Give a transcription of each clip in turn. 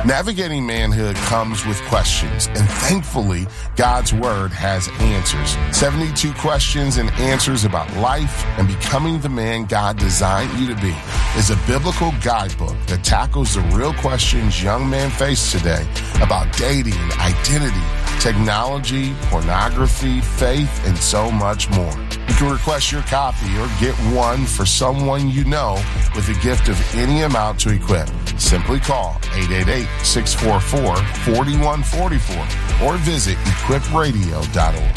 Navigating manhood comes with questions, and thankfully, God's Word has answers. 72 questions and answers about life and becoming the man God designed you to be is a biblical guidebook that tackles the real questions young men face today about dating, identity, technology, pornography, faith, and so much more. You can request your copy or get one for someone you know with a gift of any amount to equip. Simply call 888-644-4144 or visit equipradio.org.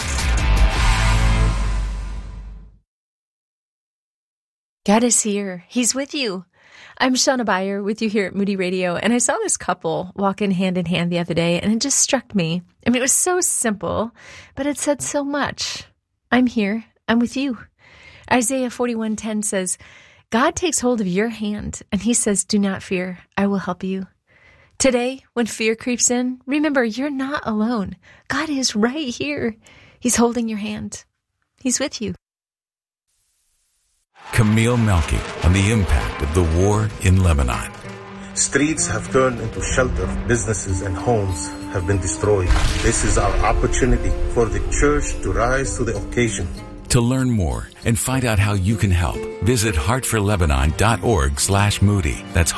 God is here. He's with you. I'm Shauna Beyer with you here at Moody Radio, and I saw this couple walking hand in hand the other day, and it just struck me. I mean, it was so simple, but it said so much. I'm here. I'm with you. Isaiah 41:10 says, God takes hold of your hand, and he says, do not fear. I will help you. Today, when fear creeps in, remember, you're not alone. God is right here. He's holding your hand. He's with you. Camille Melky on the impact of the war in Lebanon. Streets have turned into shelter. Businesses and homes have been destroyed. This is our opportunity for the church to rise to the occasion. To learn more and find out how you can help, visit heartforlebanon.org/Moody. That's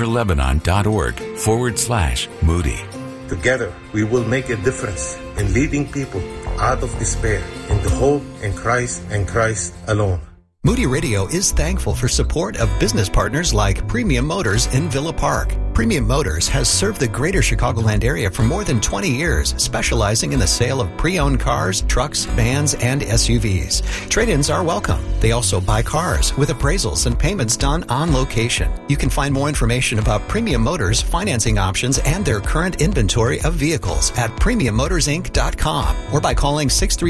heartforlebanon.org/Moody. Together, we will make a difference in leading people out of despair into hope in Christ and Christ alone. Moody Radio is thankful for support of business partners like Premium Motors in Villa Park. Premium Motors has served the greater Chicagoland area for more than 20 years, specializing in the sale of pre-owned cars, trucks, vans, and SUVs. Trade-ins are welcome. They also buy cars with appraisals and payments done on location. You can find more information about Premium Motors financing options and their current inventory of vehicles at PremiumMotorsInc.com or by calling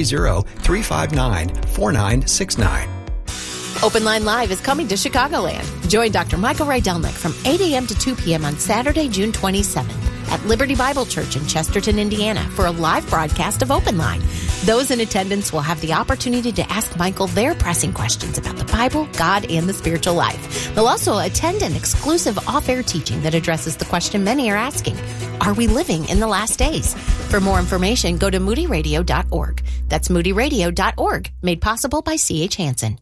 630-359-4969. Open Line Live is coming to Chicagoland. Join Dr. Michael Rydelnik from 8 a.m. to 2 p.m. on Saturday, June 27th at Liberty Bible Church in Chesterton, Indiana for a live broadcast of Open Line. Those in attendance will have the opportunity to ask Michael their pressing questions about the Bible, God, and the spiritual life. They'll also attend an exclusive off-air teaching that addresses the question many are asking, are we living in the last days? For more information, go to moodyradio.org. That's moodyradio.org, made possible by C.H. Hansen.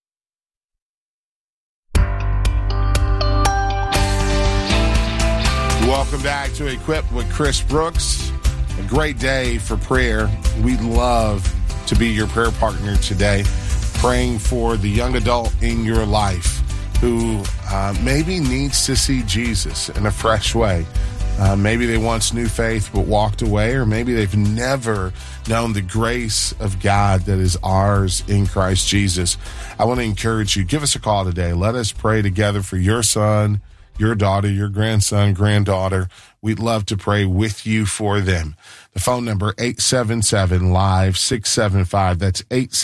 Welcome back to Equipped with Chris Brooks. A great day for prayer. We'd love to be your prayer partner today, praying for the young adult in your life who maybe needs to see Jesus in a fresh way. Maybe they once knew faith but walked away, or maybe they've never known the grace of God that is ours in Christ Jesus. I want to encourage you, give us a call today. Let us pray together for your son, your daughter, your grandson, granddaughter. We'd love to pray with you for them. The phone number, 877-LIVE-675. That's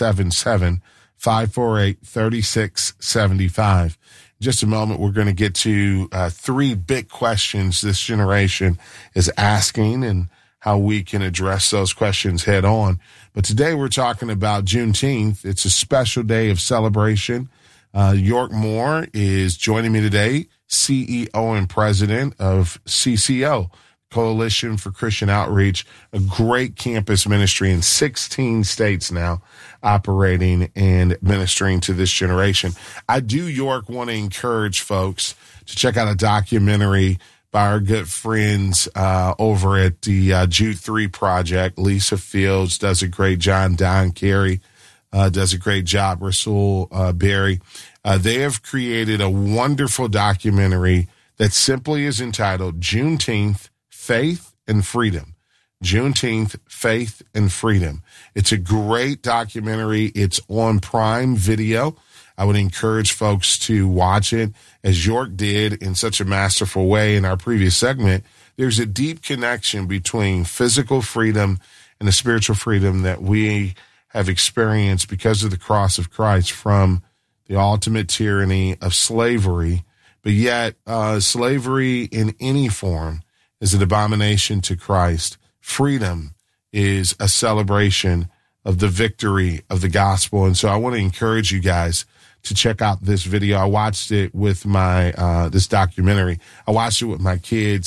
877-548-3675. In just a moment, we're going to get to three big questions this generation is asking and how we can address those questions head on. But today we're talking about Juneteenth. It's a special day of celebration. York Moore is joining me today, CEO and president of CCO, Coalition for Christian Outreach, a great campus ministry in 16 states now, operating and ministering to this generation. I do, York, want to encourage folks to check out a documentary by our good friends over at the Jude 3 Project. Lisa Fields does a great job. Don Carey does a great job. Rasul Berry. They have created a wonderful documentary that simply is entitled Juneteenth, Faith and Freedom. Juneteenth, Faith and Freedom. It's a great documentary. It's on Prime Video. I would encourage folks to watch it, as York did in such a masterful way in our previous segment. There's a deep connection between physical freedom and the spiritual freedom that we have experienced because of the cross of Christ from the ultimate tyranny of slavery. But yet, slavery in any form is an abomination to Christ. Freedom is a celebration of the victory of the gospel. And so I want to encourage you guys to check out this video. I watched it with my, this documentary. I watched it with my kids,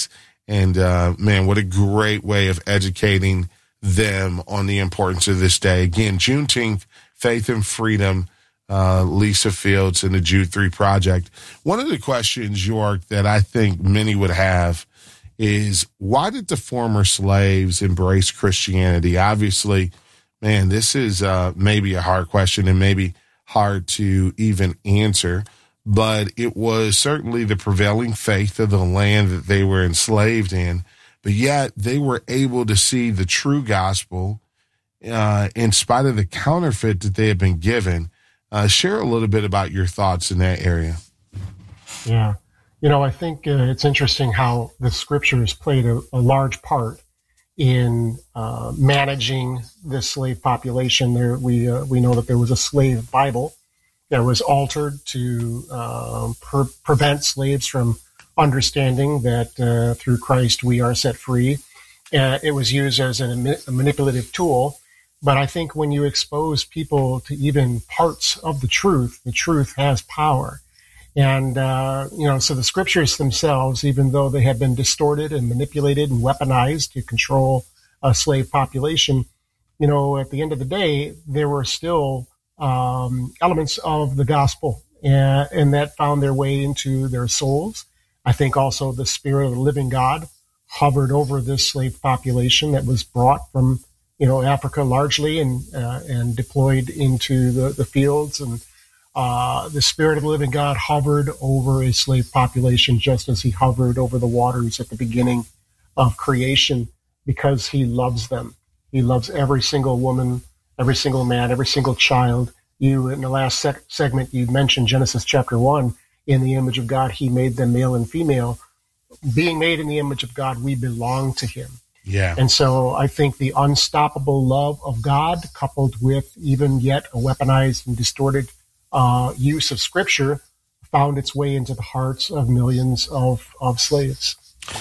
And, man, what a great way of educating them on the importance of this day. Again, Juneteenth, Faith and Freedom, Lisa Fields and the Jude 3 Project. One of the questions, York, that I think many would have is, why did the former slaves embrace Christianity? Obviously, man, this is maybe a hard question and maybe hard to even answer, but it was certainly the prevailing faith of the land that they were enslaved in. But yet they were able to see the true gospel in spite of the counterfeit that they had been given. Share a little bit about your thoughts in that area. Yeah. I think it's interesting how the scriptures played a large part in managing this slave population. We know that there was a slave Bible that was altered to prevent slaves from understanding that through Christ we are set free. It was used as a manipulative tool. But I think when you expose people to even parts of the truth has power. And, so the scriptures themselves, even though they have been distorted and manipulated and weaponized to control a slave population, at the end of the day, there were still elements of the gospel and that found their way into their souls. I think also the Spirit of the living God hovered over this slave population that was brought from, Africa largely and deployed into the fields. And the Spirit of the living God hovered over a slave population just as he hovered over the waters at the beginning of creation, because he loves them. He loves every single woman, every single man, every single child. You, in the last segment, you mentioned Genesis chapter 1. In the image of God, he made them male and female. Being made in the image of God, we belong to him. Yeah. And so I think the unstoppable love of God, coupled with even yet a weaponized and distorted use of Scripture, found its way into the hearts of millions of slaves.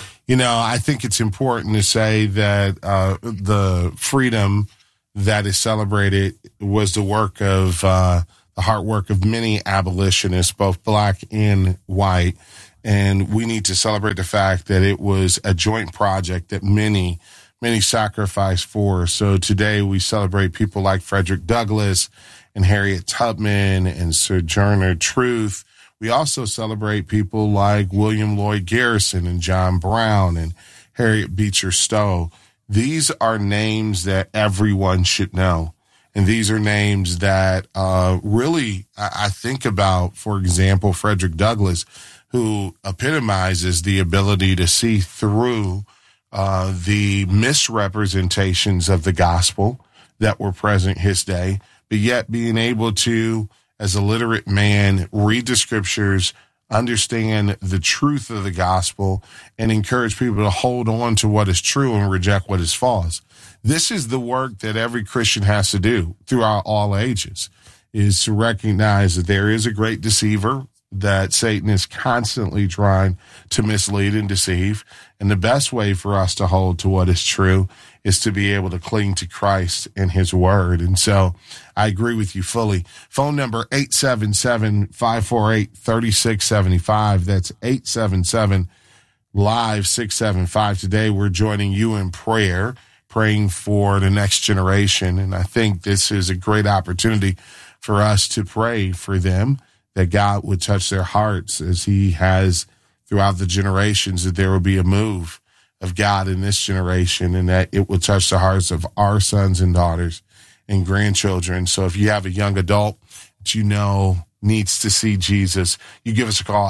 I think it's important to say that the freedom that is celebrated was the work of the hard work of many abolitionists, both black and white. And we need to celebrate the fact that it was a joint project that many sacrificed for. So today we celebrate people like Frederick Douglass and Harriet Tubman and Sojourner Truth. We also celebrate people like William Lloyd Garrison and John Brown and Harriet Beecher Stowe. These are names that everyone should know. And these are names that really, I think about, for example, Frederick Douglass, who epitomizes the ability to see through the misrepresentations of the gospel that were present his day, but yet being able to, as a literate man, read the scriptures, understand the truth of the gospel, and encourage people to hold on to what is true and reject what is false. This is the work that every Christian has to do throughout all ages, is to recognize that there is a great deceiver, that Satan is constantly trying to mislead and deceive. And the best way for us to hold to what is true is to be able to cling to Christ and his word. And so I agree with you fully. Phone number 877-548-3675. That's 877-LIVE-675. Today we're joining you in prayer, praying for the next generation. And I think this is a great opportunity for us to pray for them, that God would touch their hearts as he has throughout the generations, that there will be a move of God in this generation, and that it will touch the hearts of our sons and daughters and grandchildren. So if you have a young adult that you know needs to see Jesus, you give us a call,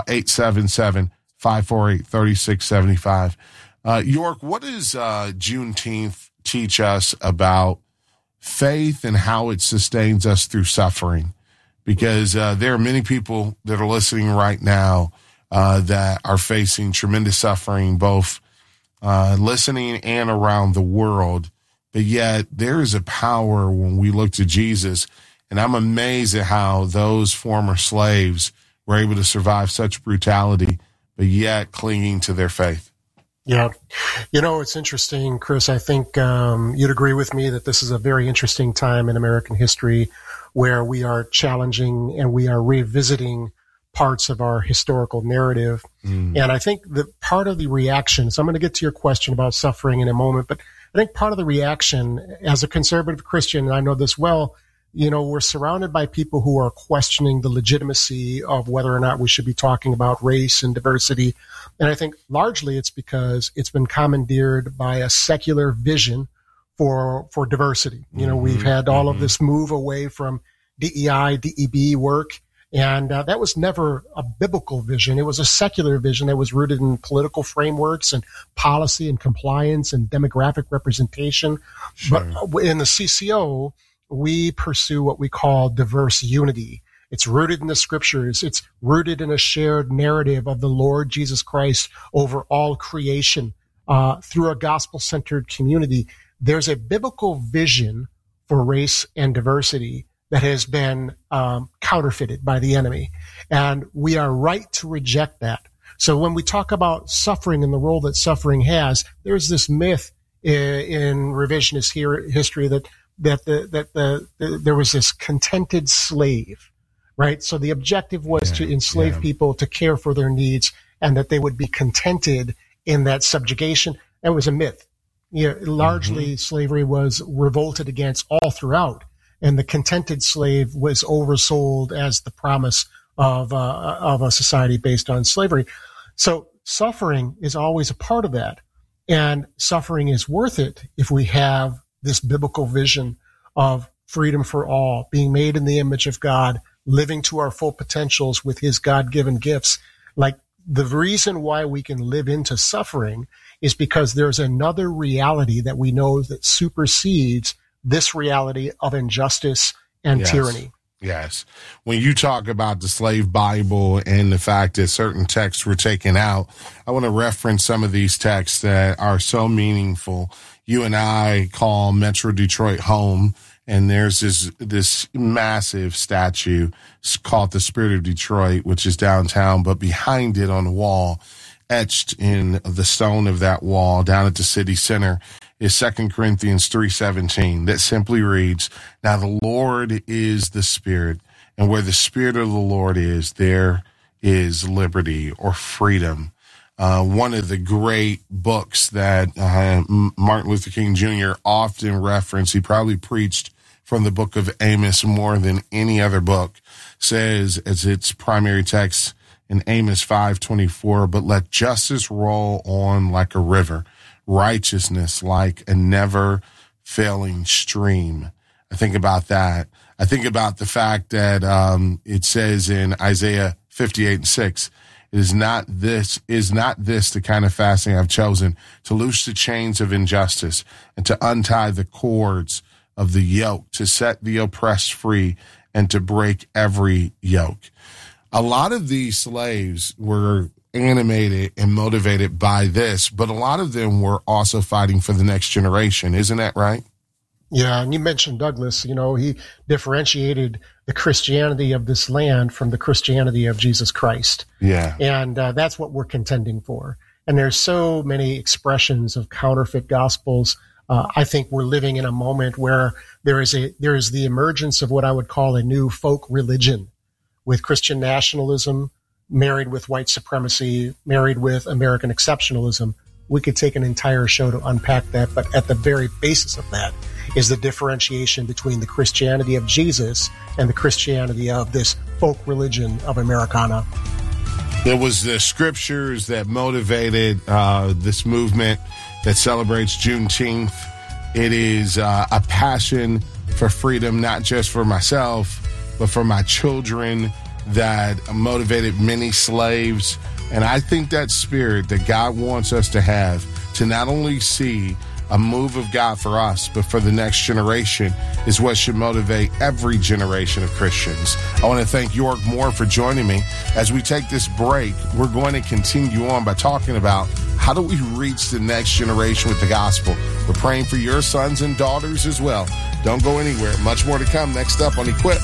877-548-3675. York, what does Juneteenth teach us about faith and how it sustains us through suffering? Because there are many people that are listening right now that are facing tremendous suffering, both listening and around the world. But yet there is a power when we look to Jesus. And I'm amazed at how those former slaves were able to survive such brutality, but yet clinging to their faith. Yeah. It's interesting, Chris. I think you'd agree with me that this is a very interesting time in American history, where we are challenging and we are revisiting parts of our historical narrative. And I think that part of the reaction, so I'm going to get to your question about suffering in a moment, but I think part of the reaction as a conservative Christian, and I know this well, we're surrounded by people who are questioning the legitimacy of whether or not we should be talking about race and diversity. And I think largely it's because it's been commandeered by a secular vision for diversity. We've had all of this move away from DEI, DEB work, and that was never a biblical vision. It was a secular vision that was rooted in political frameworks and policy and compliance and demographic representation. Sure. But in the CCO, we pursue what we call diverse unity. It's rooted in the scriptures. It's rooted in a shared narrative of the Lord Jesus Christ over all creation through a gospel-centered community. There's a biblical vision for race and diversity that has been counterfeited by the enemy. And we are right to reject that. So when we talk about suffering and the role that suffering has, there's this myth in revisionist history that there was this contented slave, right? So the objective was to enslave people, to care for their needs, and that they would be contented in that subjugation. That was a myth. Largely slavery was revolted against all throughout. And the contented slave was oversold as the promise of a society based on slavery. So suffering is always a part of that. And suffering is worth it if we have this biblical vision of freedom for all, being made in the image of God, living to our full potentials with his God-given gifts. Like, the reason why we can live into suffering is because there's another reality that we know that supersedes this reality of injustice and tyranny. Yes. When you talk about the slave Bible and the fact that certain texts were taken out, I want to reference some of these texts that are so meaningful. You and I call Metro Detroit home, and there's this massive statue called the Spirit of Detroit, which is downtown, but behind it on the wall, etched in the stone of that wall down at the city center, is 2 Corinthians 3:17 that simply reads, "Now the Lord is the Spirit, and where the Spirit of the Lord is, there is liberty," or freedom. One of the great books that Martin Luther King Jr. often referenced, he probably preached from the book of Amos more than any other book, says as its primary text in Amos 5:24, "But let justice roll on like a river, righteousness like a never-failing stream." I think about that. I think about the fact that it says in Isaiah 58:6, Is not this the kind of fasting I've chosen, to loose the chains of injustice and to untie the cords of the yoke, to set the oppressed free and to break every yoke. A lot of these slaves were animated and motivated by this, but a lot of them were also fighting for the next generation. Isn't that right? Yeah, and you mentioned Douglas. He differentiated the Christianity of this land from the Christianity of Jesus Christ. Yeah. And that's what we're contending for. And there's so many expressions of counterfeit gospels. I think we're living in a moment where there is the emergence of what I would call a new folk religion, with Christian nationalism married with white supremacy, married with American exceptionalism. We could take an entire show to unpack that, but at the very basis of that is the differentiation between the Christianity of Jesus and the Christianity of this folk religion of Americana. There was the scriptures that motivated this movement that celebrates Juneteenth. It is a passion for freedom, not just for myself, but for my children, that motivated many slaves. And I think that spirit that God wants us to have, to not only see a move of God for us, but for the next generation, is what should motivate every generation of Christians. I want to thank York Moore for joining me. As we take this break, we're going to continue on by talking about how do we reach the next generation with the gospel. We're praying for your sons and daughters as well. Don't go anywhere. Much more to come next up on Equip.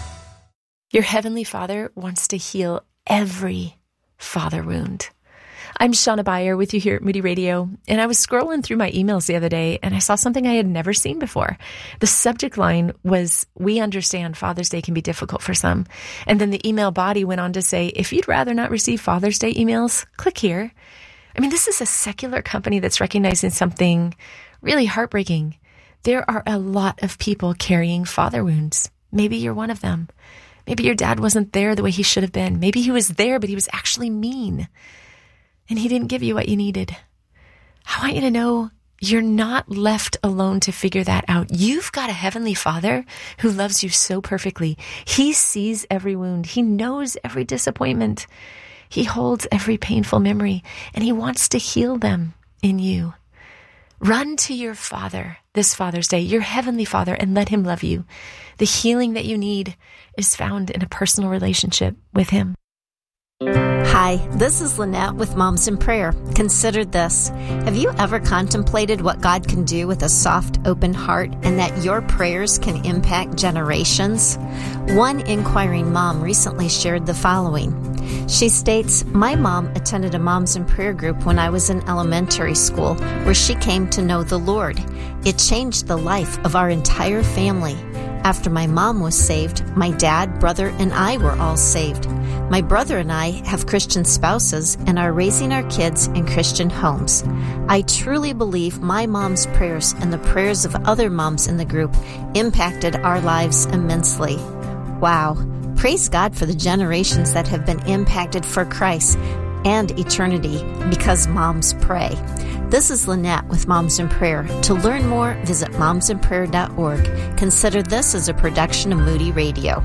Your Heavenly Father wants to heal every father wound. I'm Shauna Beyer with you here at Moody Radio, and I was scrolling through my emails the other day, and I saw something I had never seen before. The subject line was, "We understand Father's Day can be difficult for some." And then the email body went on to say, if you'd rather not receive Father's Day emails, click here. I mean, this is a secular company that's recognizing something really heartbreaking. There are a lot of people carrying father wounds. Maybe you're one of them. Maybe your dad wasn't there the way he should have been. Maybe he was there, but he was actually mean. And he didn't give you what you needed. I want you to know you're not left alone to figure that out. You've got a heavenly Father who loves you so perfectly. He sees every wound. He knows every disappointment. He holds every painful memory, and he wants to heal them in you. Run to your Father this Father's Day, your heavenly Father, and let him love you. The healing that you need is found in a personal relationship with him. Hi, this is Lynette with Moms in Prayer. Consider this. Have you ever contemplated what God can do with a soft, open heart and that your prayers can impact generations? One inquiring mom recently shared the following. She states, "My mom attended a Moms in Prayer group when I was in elementary school where she came to know the Lord. It changed the life of our entire family. After my mom was saved, my dad, brother, and I were all saved. My brother and I have Christian spouses and are raising our kids in Christian homes. I truly believe my mom's prayers and the prayers of other moms in the group impacted our lives immensely." Wow. Praise God for the generations that have been impacted for Christ and eternity because moms pray. This is Lynette with Moms in Prayer. To learn more, visit momsinprayer.org. Consider this as a production of Moody Radio.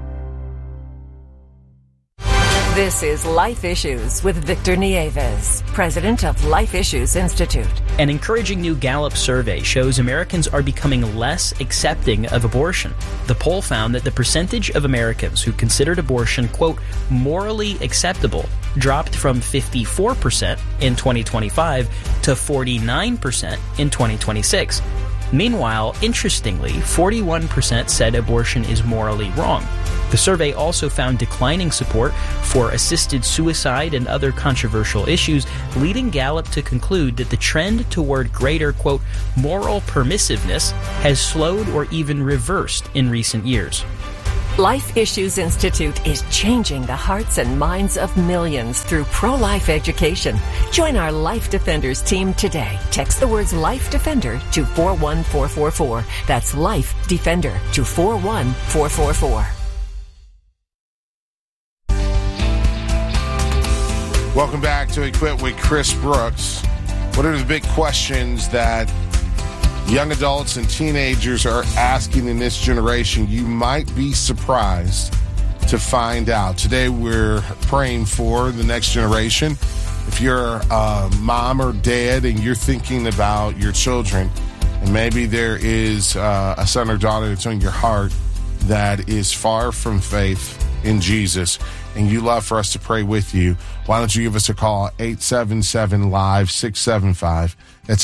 This is Life Issues with Victor Nieves, president of Life Issues Institute. An encouraging new Gallup survey shows Americans are becoming less accepting of abortion. The poll found that the percentage of Americans who considered abortion, quote, morally acceptable, dropped from 54% in 2025 to 49% in 2026. Meanwhile, interestingly, 41% said abortion is morally wrong. The survey also found declining support for assisted suicide and other controversial issues, leading Gallup to conclude that the trend toward greater, quote, moral permissiveness has slowed or even reversed in recent years. Life Issues Institute is changing the hearts and minds of millions through pro-life education. Join our Life Defenders team today. Text the words Life Defender to 41444. That's Life Defender to 41444. Welcome back to Equip with Chris Brooks. What are the big questions that young adults and teenagers are asking in this generation? You might be surprised to find out. Today we're praying for the next generation. If you're a mom or dad and you're thinking about your children, and maybe there is a son or daughter that's on your heart that is far from faith in Jesus, and you love for us to pray with you, why don't you give us a call, 877-LIVE-675. That's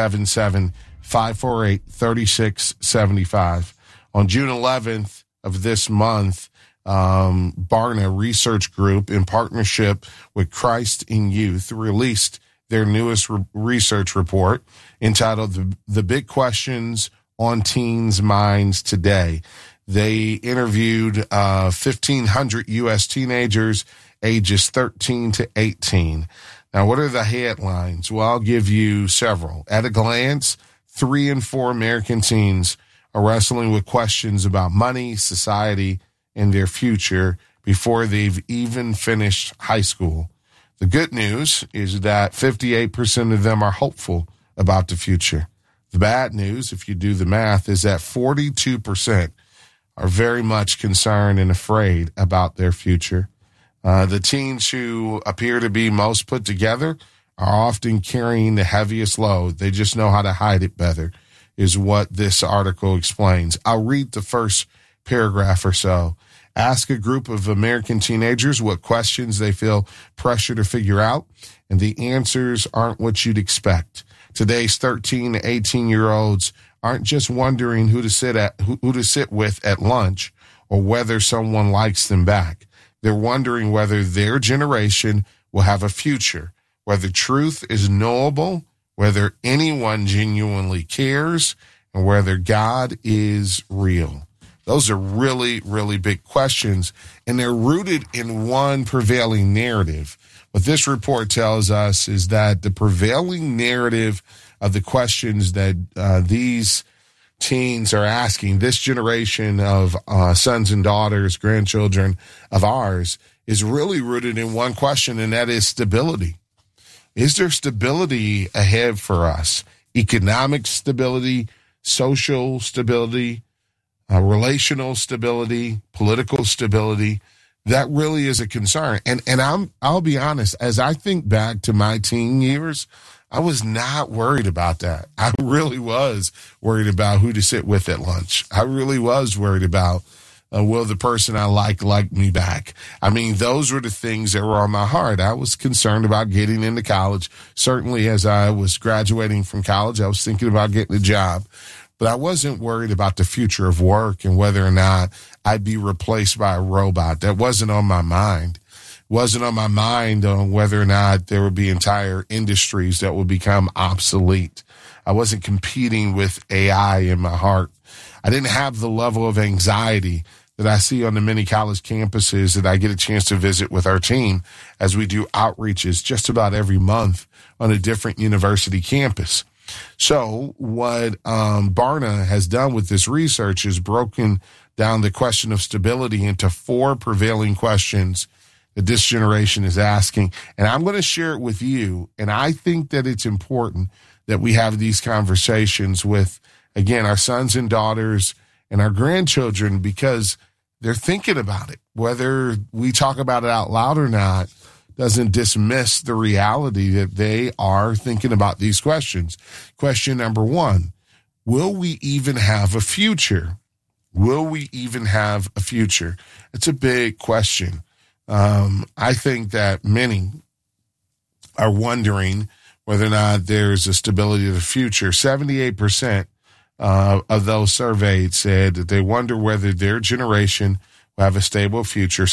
877-548-3675. On June 11th of this month, Barna Research Group, in partnership with Christ in Youth, released their newest research report entitled The Big Questions on Teens' Minds Today. They interviewed 1,500 U.S. teenagers ages 13 to 18. Now, what are the headlines? Well, I'll give you several. At a glance, 3 in 4 American teens are wrestling with questions about money, society, and their future before they've even finished high school. The good news is that 58% of them are hopeful about the future. The bad news, if you do the math, is that 42% are very much concerned and afraid about their future. The teens who appear to be most put together are often carrying the heaviest load. They just know how to hide it better, is what this article explains. I'll read the first paragraph or so. Ask a group of American teenagers what questions they feel pressure to figure out, and the answers aren't what you'd expect. Today's 13 to 18-year-olds aren't just wondering who to sit with at lunch or whether someone likes them back. They're wondering whether their generation will have a future, whether truth is knowable, whether anyone genuinely cares, and whether God is real. Those are really, really big questions, and they're rooted in one prevailing narrative. What this report tells us is that the prevailing narrative of the questions that these teens are asking, this generation of sons and daughters, grandchildren of ours, is really rooted in one question, and that is stability. Is there stability ahead for us? Economic stability, social stability, relational stability, political stability. That really is a concern. And I'll be honest, as I think back to my teen years, I was not worried about that. I really was worried about who to sit with at lunch. I really was worried about will the person I like me back? I mean, those were the things that were on my heart. I was concerned about getting into college. Certainly, as I was graduating from college, I was thinking about getting a job. But I wasn't worried about the future of work and whether or not I'd be replaced by a robot. That wasn't on my mind. Wasn't on my mind on whether or not there would be entire industries that would become obsolete. I wasn't competing with AI in my heart. I didn't have the level of anxiety that I see on the many college campuses that I get a chance to visit with our team as we do outreaches just about every month on a different university campus. So what Barna has done with this research is broken down the question of stability into 4 prevailing questions that this generation is asking. And I'm going to share it with you. And I think that it's important that we have these conversations with, again, our sons and daughters and our grandchildren, because they're thinking about it. Whether we talk about it out loud or not doesn't dismiss the reality that they are thinking about these questions. Question number 1, will we even have a future? Will we even have a future? It's a big question. I think that many are wondering whether or not there's a stability of the future. 78% of those surveyed said that they wonder whether their generation will have a stable future.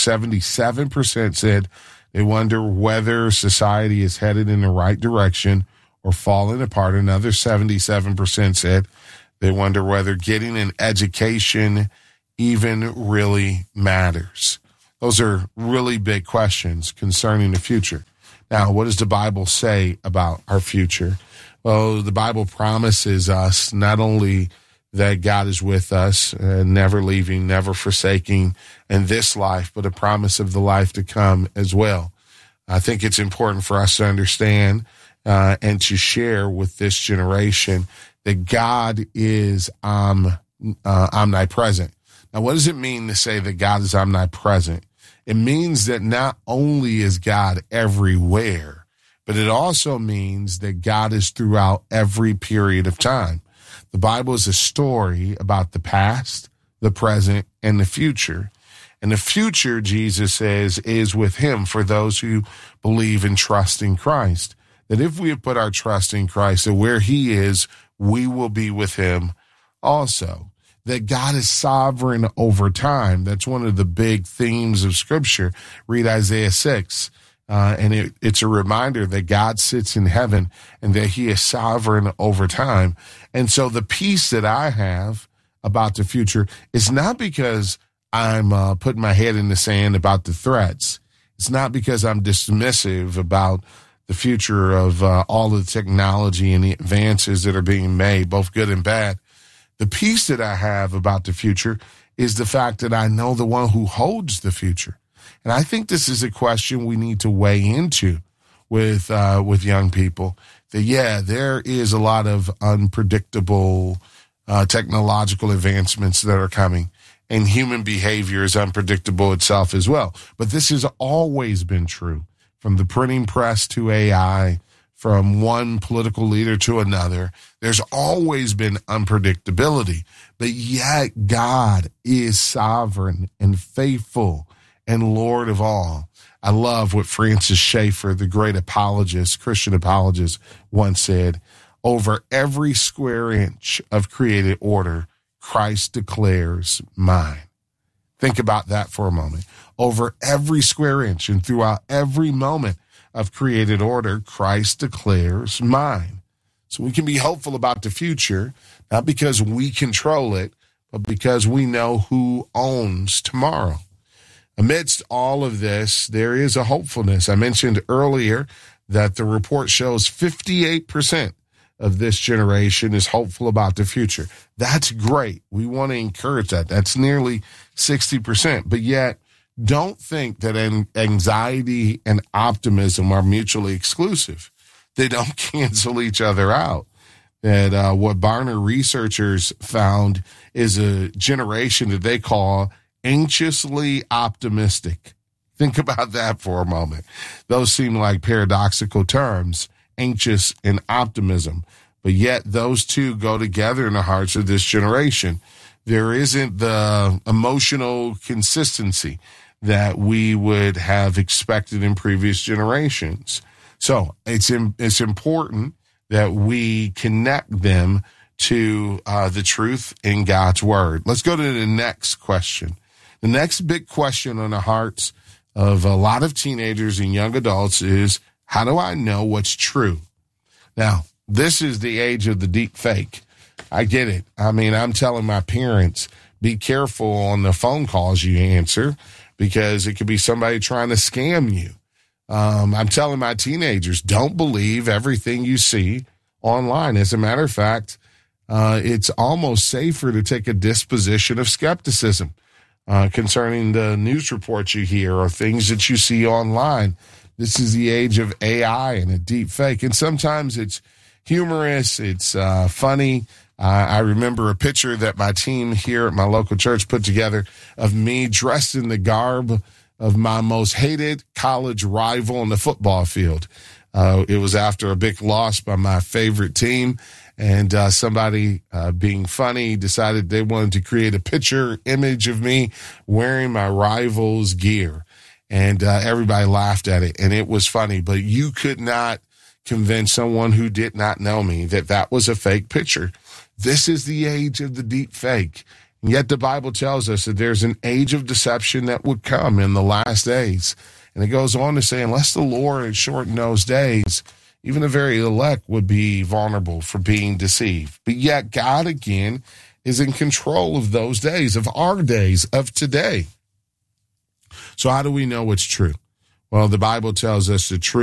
77% said they wonder whether society is headed in the right direction or falling apart. Another 77% said they wonder whether getting an education even really matters. Those are really big questions concerning the future. Now, what does the Bible say about our future? Well, the Bible promises us not only that God is with us, never leaving, never forsaking in this life, but a promise of the life to come as well. I think it's important for us to understand and to share with this generation that God is omnipresent. Now, what does it mean to say that God is omnipresent? It means that not only is God everywhere, but it also means that God is throughout every period of time. The Bible is a story about the past, the present, and the future. And the future, Jesus says, is with him for those who believe and trust in Christ. That if we have put our trust in Christ, that where he is, we will be with him also. That God is sovereign over time. That's one of the big themes of Scripture. Read Isaiah 6. And it's a reminder that God sits in heaven and that he is sovereign over time. And so the peace that I have about the future is not because I'm putting my head in the sand about the threats. It's not because I'm dismissive about the future of all of the technology and the advances that are being made, both good and bad. The peace that I have about the future is the fact that I know the one who holds the future. And I think this is a question we need to weigh into with young people. That, yeah, there is a lot of unpredictable technological advancements that are coming, and human behavior is unpredictable itself as well. But this has always been true, from the printing press to AI, from one political leader to another. There's always been unpredictability, but yet God is sovereign and faithful and Lord of all. I love what Francis Schaeffer, the great apologist, Christian apologist, once said: over every square inch of created order, Christ declares mine. Think about that for a moment. Over every square inch and throughout every moment of created order, Christ declares mine. So we can be hopeful about the future, not because we control it, but because we know who owns tomorrow. Amidst all of this, there is a hopefulness. I mentioned earlier that the report shows 58% of this generation is hopeful about the future. That's great. We want to encourage that. That's nearly 60%. But yet, don't think that anxiety and optimism are mutually exclusive. They don't cancel each other out. That what Barna researchers found is a generation that they call anxiously optimistic. Think about that for a moment. Those seem like paradoxical terms, anxious and optimism, but yet those two go together in the hearts of this generation. There isn't the emotional consistency that we would have expected in previous generations. So it's important that we connect them to the truth in God's word. Let's go to the next question. The next big question on the hearts of a lot of teenagers and young adults is, how do I know what's true? Now, this is the age of the deep fake. I get it. I mean, I'm telling my parents, be careful on the phone calls you answer because it could be somebody trying to scam you. I'm telling my teenagers, don't believe everything you see online. As a matter of fact, it's almost safer to take a disposition of skepticism concerning the news reports you hear or things that you see online. This is the age of AI and a deep fake. And sometimes it's humorous. It's funny. I remember a picture that my team here at my local church put together of me dressed in the garb of my most hated college rival on the football field. It was after a big loss by my favorite team, and somebody being funny decided they wanted to create a picture image of me wearing my rival's gear. And everybody laughed at it, and it was funny. But you could not convince someone who did not know me that that was a fake picture. This is the age of the deep fake. And yet the Bible tells us that there's an age of deception that would come in the last days. And it goes on to say, unless the Lord shortened those days, even the very elect would be vulnerable for being deceived. But yet God, again, is in control of those days, of our days, of today. So how do we know what's true? Well, the Bible tells us the truth